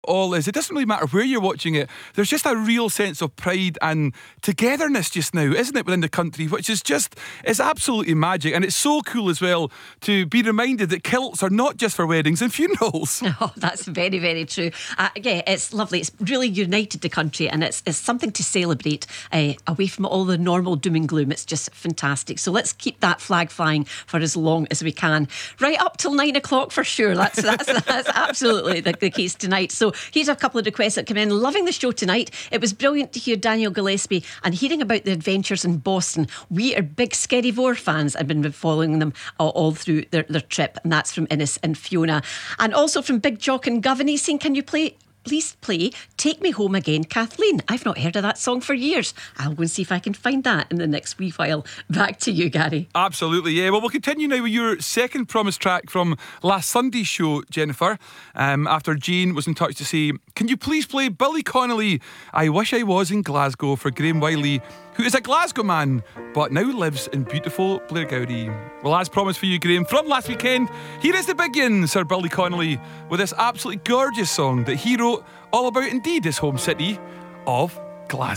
all is. It doesn't really matter where you're watching it. There's just a real sense of pride and togetherness just now, isn't it, within the country, which is just, it's absolutely magic. And it's so cool as well to be reminded that kilts are not just for weddings and funerals. Oh, that's very, very true. Yeah, it's lovely. It's really united the country, and it's something to celebrate away from all the normal doom and gloom. It's just fantastic. So let's keep that flag flying for as long as we can. Right up till 9 o'clock for sure. That's absolutely the case tonight. So here's a couple of requests that come in. Loving the show tonight. It was brilliant to hear Daniel Gillespie and hearing about the adventures in Boston. We are big Skerryvore fans. I've been following them all through their trip, and that's from Innes and Fiona. And also from Big Jock and Govan, he's saying, can you please play Take Me Home Again, Kathleen? I've not heard of that song for years. I'll go and see if I can find that in the next wee while. Back to you, Gary. Absolutely, yeah. Well, we'll continue now with your second promised track from last Sunday's show, Jennifer. After Jane was in touch to say, can you please play Billy Connolly, I Wish I Was in Glasgow, for Graham Wiley, who is a Glasgow man but now lives in beautiful Blairgowrie. Well, as promised for you, Graham, from last weekend, here is the big yin, Sir Billy Connolly, with this absolutely gorgeous song that he wrote all about, indeed, his home city of Glasgow.